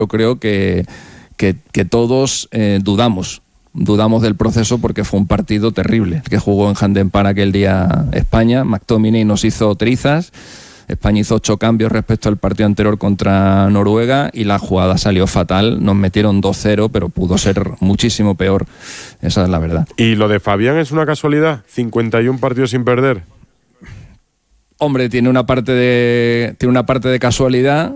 yo creo que todos dudamos del proceso, porque fue un partido terrible el que jugó en Hampden Park aquel día España. McTominay nos hizo trizas. España hizo 8 cambios respecto al partido anterior contra Noruega y la jugada salió fatal. Nos metieron 2-0, pero pudo ser muchísimo peor. Esa es la verdad. ¿Y lo de Fabián es una casualidad? 51 partidos sin perder. Hombre, tiene una parte de casualidad,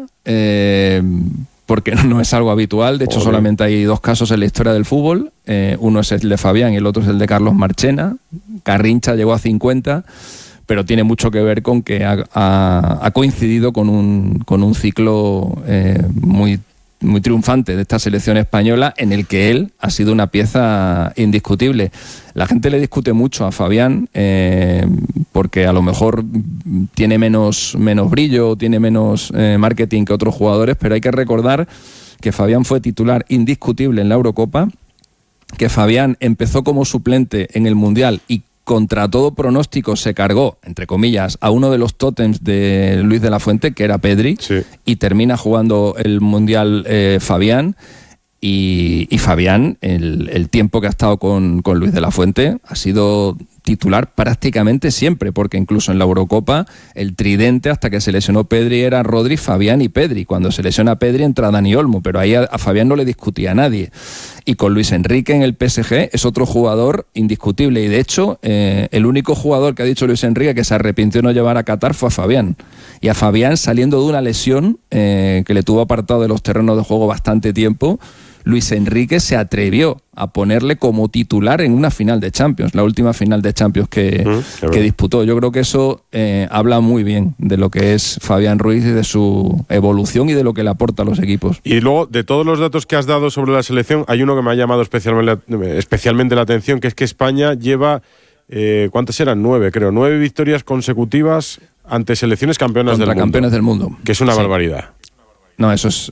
porque no es algo habitual. De hecho, solamente hay 2 casos en la historia del fútbol. Uno es el de Fabián y el otro es el de Carlos Marchena. Garrincha llegó a 50. Pero tiene mucho que ver con que ha coincidido con un ciclo muy, muy triunfante de esta selección española, en el que él ha sido una pieza indiscutible. La gente le discute mucho a Fabián porque a lo mejor tiene menos brillo, tiene menos marketing que otros jugadores, pero hay que recordar que Fabián fue titular indiscutible en la Eurocopa, que Fabián empezó como suplente en el Mundial y contra todo pronóstico se cargó, entre comillas, a uno de los tótems de Luis de la Fuente, que era Pedri, sí. Y termina jugando el Mundial Fabián. Y Fabián, el tiempo que ha estado con Luis de la Fuente, ha sido titular prácticamente siempre, porque incluso en la Eurocopa el tridente hasta que se lesionó Pedri era Rodri, Fabián y Pedri. Cuando se lesiona Pedri entra Dani Olmo, pero ahí a Fabián no le discutía a nadie. Y con Luis Enrique en el PSG es otro jugador indiscutible, y de hecho el único jugador que ha dicho Luis Enrique que se arrepintió de no llevar a Qatar fue a Fabián. Y a Fabián, saliendo de una lesión que le tuvo apartado de los terrenos de juego bastante tiempo, Luis Enrique se atrevió a ponerle como titular en una final de Champions, la última final de Champions que disputó. Yo creo que eso habla muy bien de lo que es Fabián Ruiz y de su evolución y de lo que le aporta a los equipos. Y luego, de todos los datos que has dado sobre la selección, hay uno que me ha llamado especialmente la atención, que es que España lleva, ¿cuántas eran? 9, creo. 9 victorias consecutivas ante selecciones campeonas del mundo. Campeones del mundo. Que es una barbaridad. No, eso es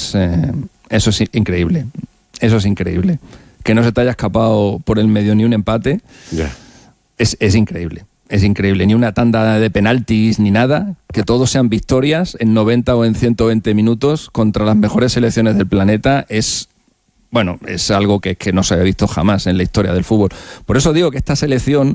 increíble. Eso es increíble. Que no se te haya escapado por el medio ni un empate. Yeah. Es increíble. Es increíble. Ni una tanda de penaltis ni nada. Que todos sean victorias en 90 o en 120 minutos contra las mejores selecciones del planeta es algo que no se había visto jamás en la historia del fútbol. Por eso digo que esta selección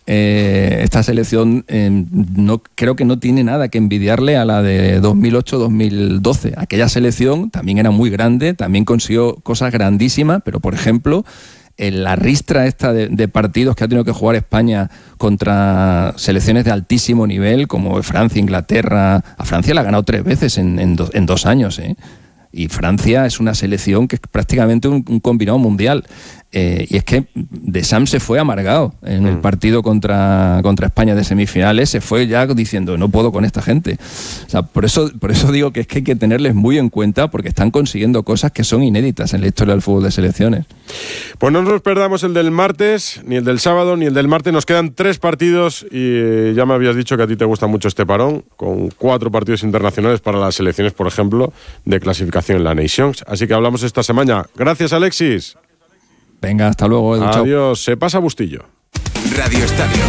no creo que no tiene nada que envidiarle a la de 2008-2012. Aquella selección también era muy grande, también consiguió cosas grandísimas, pero por ejemplo, en la ristra esta de partidos que ha tenido que jugar España contra selecciones de altísimo nivel, como Francia, Inglaterra. A Francia la ha ganado 3 veces en 2 años, Y Francia es una selección que es prácticamente un combinado mundial. Y es que Deschamps se fue amargado en el partido contra España de semifinales. Se fue ya diciendo, no puedo con esta gente. O sea, por eso digo que es que hay que tenerles muy en cuenta, porque están consiguiendo cosas que son inéditas en la historia del fútbol de selecciones. Pues no nos perdamos el del martes, ni el del sábado, ni el del martes. Nos quedan 3 partidos y ya me habías dicho que a ti te gusta mucho este parón, con 4 partidos internacionales para las selecciones, por ejemplo, de clasificación en la Nations. Así que hablamos esta semana. Gracias, Alexis. Venga, hasta luego, Edu. Adiós. Se pasa Bustillo. Radio Estadio.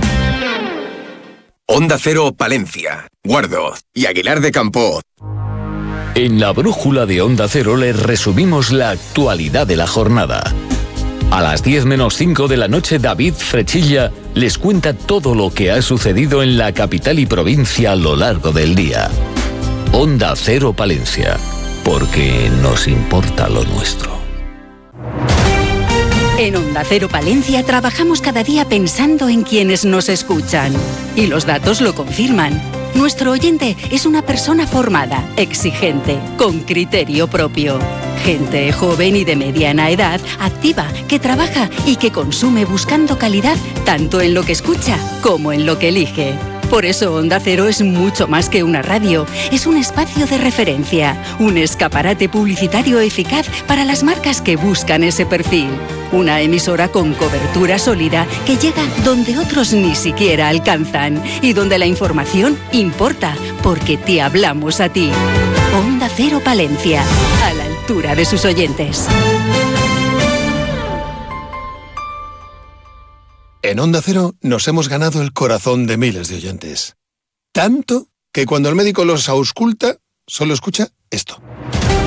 Onda Cero Palencia, Guardo y Aguilar de Campoo. En la brújula de Onda Cero les resumimos la actualidad de la jornada. A las 10 menos 5 de la noche, David Frechilla les cuenta todo lo que ha sucedido en la capital y provincia a lo largo del día. Onda Cero Palencia, porque nos importa lo nuestro. En Onda Cero Palencia trabajamos cada día pensando en quienes nos escuchan. Y los datos lo confirman. Nuestro oyente es una persona formada, exigente, con criterio propio. Gente joven y de mediana edad, activa, que trabaja y que consume buscando calidad tanto en lo que escucha como en lo que elige. Por eso Onda Cero es mucho más que una radio. Es un espacio de referencia, un escaparate publicitario eficaz para las marcas que buscan ese perfil. Una emisora con cobertura sólida que llega donde otros ni siquiera alcanzan y donde la información importa porque te hablamos a ti. Onda Cero Palencia, a la altura de sus oyentes. En Onda Cero nos hemos ganado el corazón de miles de oyentes. Tanto que cuando el médico los ausculta, solo escucha esto.